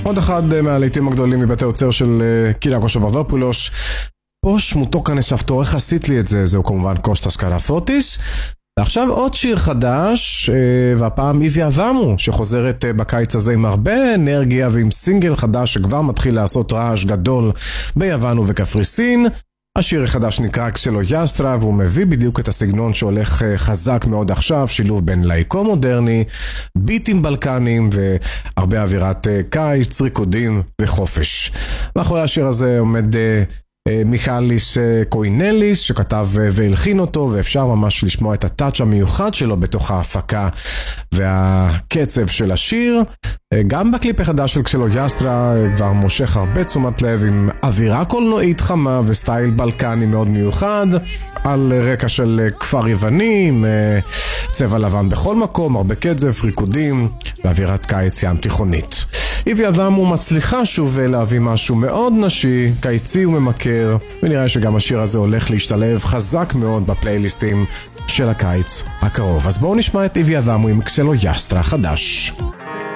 עוד אחד מהלהיטים הגדולים מבית היוצר של קיריאקוס פפאדופולוס. פה שמותו כאן אספתו, איך עשית לי את זה? זהו כמובן קוסטס קראפוטיס. ועכשיו עוד שיר חדש, והפעם איבי אדמו, שחוזרת בקיץ הזה עם הרבה אנרגיה ועם סינגל חדש שכבר מתחיל לעשות רעש גדול ביוון ובקפריסין. השיר החדש נקרא קסלויאסטרה, והוא מביא בדיוק את הסגנון שהולך חזק מאוד עכשיו, שילוב בין לייקו מודרני, ביטים בלקנים והרבה אווירת קיץ, ריקודים וחופש. מאחורי השיר הזה עומד מיכאליס קוינליס שכתב והלחין אותו, ואפשר ממש לשמוע את הטאץ' המיוחד שלו בתוך ההפקה והקצב של השיר. גם בקליפ החדש של קסלויאסטרה כבר מושך הרבה תשומת לב עם אווירה קולנועית חמה וסטייל בלקני מאוד מיוחד על רקע של כפר יווני, צבע לבן בכל מקום, הרבה קצב, ריקודים ואווירת קיץ ים תיכונית. איבי אדמו מצליחה שוב להביא משהו מאוד נשי, קיצי וממכר, ונראה שגם השיר הזה הולך להשתלב חזק מאוד בפלייליסטים של הקיץ הקרוב. אז בואו נשמע את איבי אדמו עם קסלויאסטרה חדש.